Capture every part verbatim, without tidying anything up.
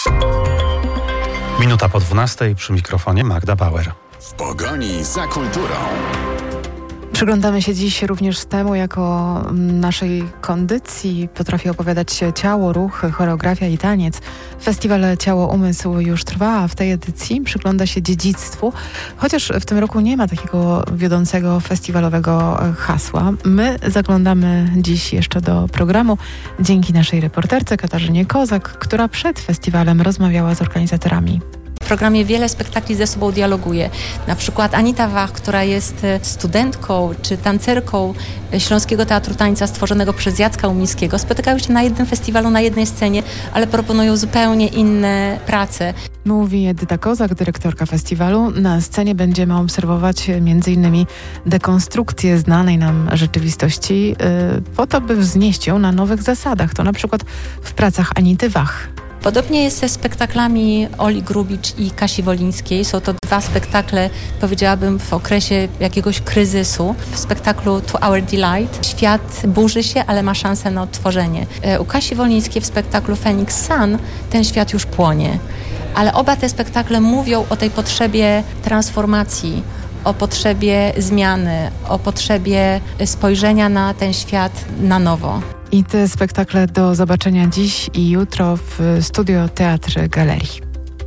Minuta po dwunastej, przy mikrofonie Magda Bauer. W pogoni za kulturą. Przyglądamy się dziś również temu, jak o naszej kondycji potrafi opowiadać się ciało, ruch, choreografia i taniec. Festiwal Ciało Umysł już trwa, a w tej edycji przygląda się dziedzictwu, chociaż w tym roku nie ma takiego wiodącego festiwalowego hasła. My zaglądamy dziś jeszcze do programu dzięki naszej reporterce Katarzynie Kozak, która przed festiwalem rozmawiała z organizatorami. W programie wiele spektakli ze sobą dialoguje. Na przykład Anita Wach, która jest studentką czy tancerką Śląskiego Teatru Tańca stworzonego przez Jacka Umińskiego, spotykają się na jednym festiwalu, na jednej scenie, ale proponują zupełnie inne prace. Mówi Edyta Kozak, dyrektorka festiwalu. Na scenie będziemy obserwować między innymi dekonstrukcję znanej nam rzeczywistości yy, po to, by wznieść ją na nowych zasadach. To na przykład w pracach Anity Wach. Podobnie jest ze spektaklami Oli Grubicz i Kasi Wolińskiej. Są to dwa spektakle, powiedziałabym, w okresie jakiegoś kryzysu. W spektaklu To Our Delight świat burzy się, ale ma szansę na odtworzenie. U Kasi Wolińskiej w spektaklu Phoenix Sun ten świat już płonie. Ale oba te spektakle mówią o tej potrzebie transformacji, o potrzebie zmiany, o potrzebie spojrzenia na ten świat na nowo. I te spektakle do zobaczenia dziś i jutro w Studio Teatr Galerii.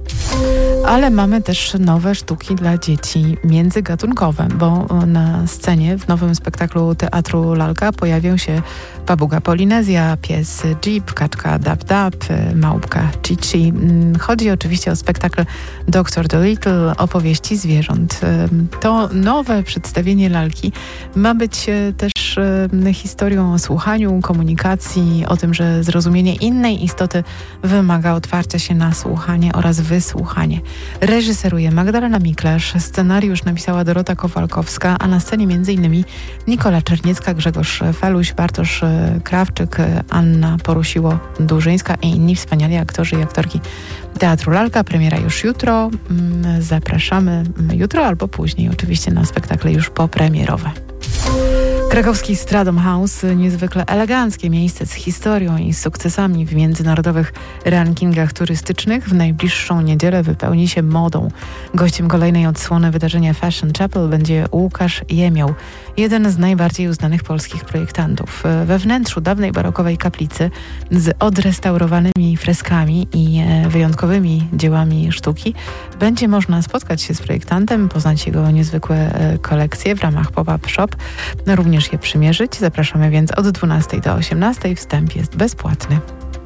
Ale mamy też nowe sztuki dla dzieci międzygatunkowe, bo na scenie w nowym spektaklu Teatru Lalka pojawią się papuga Polinezja, pies Jeep, kaczka Dab Dab, małpka Chichi. Chodzi oczywiście o spektakl doktor Dolittle, opowieści zwierząt. To nowe przedstawienie lalki ma być też historią o słuchaniu, komunikacji, o tym, że zrozumienie innej istoty wymaga otwarcia się na słuchanie oraz wysłuchanie. Reżyseruje Magdalena Miklasz, scenariusz napisała Dorota Kowalkowska, a na scenie m.in. Nikola Czerniecka, Grzegorz Feluś, Bartosz Krawczyk, Anna Porusiło-Durzyńska i inni wspaniali aktorzy i aktorki Teatru Lalka. Premiera już jutro. Zapraszamy jutro albo później oczywiście na spektakle już popremierowe. Krakowski Stradom House, niezwykle eleganckie miejsce z historią i sukcesami w międzynarodowych rankingach turystycznych, w najbliższą niedzielę wypełni się modą. Gościem kolejnej odsłony wydarzenia Fashion Chapel będzie Łukasz Jemioł, jeden z najbardziej uznanych polskich projektantów. We wnętrzu dawnej barokowej kaplicy z odrestaurowanymi freskami i wyjątkowymi dziełami sztuki będzie można spotkać się z projektantem, poznać jego niezwykłe kolekcje w ramach pop-up shop, również je przymierzyć. Zapraszamy więc od dwunastej do osiemnastej. Wstęp jest bezpłatny.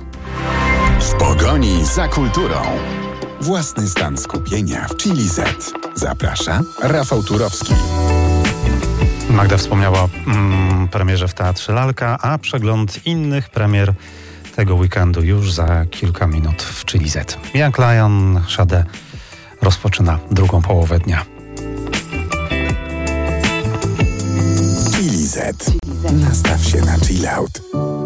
W pogoni za kulturą. Własny stan skupienia w Chili Z. Zaprasza Rafał Turowski. Magda wspomniała o mm, premierze w Teatrze Lalka, a przegląd innych premier tego weekendu już za kilka minut w Chili Z. Young Lion, Sade rozpoczyna drugą połowę dnia. Chili Z. Nastaw się na chill out.